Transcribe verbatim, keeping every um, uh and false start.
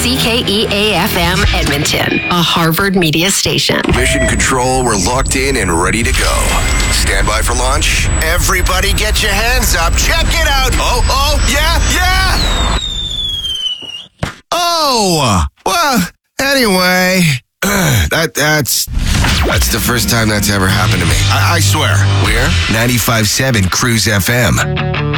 C K E A F M Edmonton, a Harvard media station. Mission Control, we're locked in and ready to go. Stand by for launch. Everybody get your hands up. Check it out. Oh, oh, yeah, yeah. Oh, well, anyway, that that's that's the first time that's ever happened to me. I, I swear. We're ninety-five point seven Cruise F M.